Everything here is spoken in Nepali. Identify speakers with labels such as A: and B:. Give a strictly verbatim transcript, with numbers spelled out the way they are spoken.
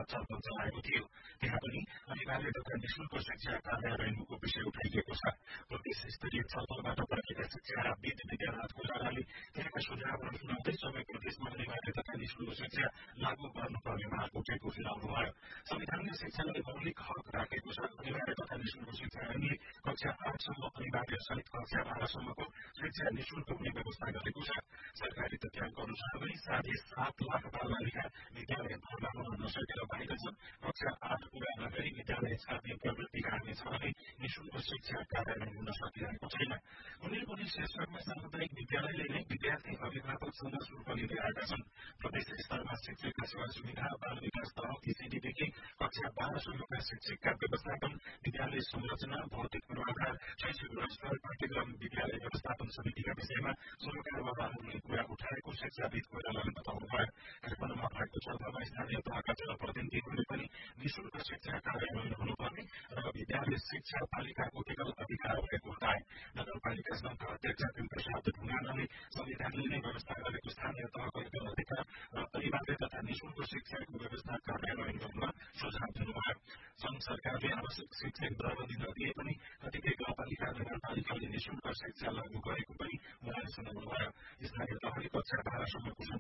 A: छलफल चलाएको थियो। त्यहाँ पनि अनिवार्य तथा निशुल्क शिक्षा कार्यान्वयनको विषय उठाइएको छ। प्रदेश स्तरीय छलफलबाट फर्केका शिक्षाविद विद्यानाथ कोइरालाले त्यहाँका सुझावहरू सुनाउँदै सबै प्रदेशमा अनिवार्य तथा निशुल्क शिक्षा लागू गर्नुपर्ने माग उठेको सुनाउनुभयो। संविधानले शिक्षालाई मौलिक हक राखेको छ। अनिवार्य तथा निशुल्क शिक्षा ऐनले कक्षा आठसम्म अनिवार्य सहित कक्षा बाह्रसम्मको शिक्षा निशुल्क हुने व्यवस्था गरेको छ। सरकारी तथ्याङ्क अनुसार पनि साढे सात लाख बालबालिका विद्यालय भर्ना हुन नसकेर बाहिर छन्। कक्षा आठ पूरा नगरी विद्यालय छाड्ने प्रवृत्ति काट्ने छ भने निशुल्क शिक्षा कार्यान्वयन हुन सकिरहेको छैन। कुनै पनि शीर्षकमा सामुदायिक विद्यालयले नै विद्यार्थी अभिभावकसँग शुल्क लिँदै आएका छन्। प्रदेश स्तरमा शिक्षकका सेवा सुविधा, बाल विकास तह ईसीडीदेखि कक्षा बाह्रसम्मका शिक्षकका व्यवस्थापन, विद्यालय संरचना, भौतिक पूर्वाधार, शैक्षिक गुणस्तर, पाठ्यक्रम, विद्यालय व्यवस्थापन समितिका विषयमा सरकारवालाहरूले कुरा उठाएको शिक्षाविद कोइरालाले बताउनुभयो। काठमाडौँमा भएको छलफलमा स्थानीय तहका जनप्रतिनिधिहरूले पनि निशुल्क शिक्षा कार्यान्वयन हुनुपर्ने र विद्यालय शिक्षा पालिकाको केवल अधिकार भएको बताए। नगरपालिका संघका अध्यक्ष भीमप्रसाद ढुङ्गानाले संविधानले नै व्यवस्था गरेको स्थानीय तहको एकल अधिकार र अनिवार्य तथा निशुल्क शिक्षाको व्यवस्था कार्यान्वयन गर्न सुझाव दिनुभयो। संघ सरकारले आवश्यक शिक्षक द्रव्य नदिए पनि कतिपय गाउँपालिका नगरपालिकाले निशुल्क शिक्षा लागू गरेको पनि उहाँले सुनाउनुभयो। स्थानीय तहले कक्षा बाह्रसम्मको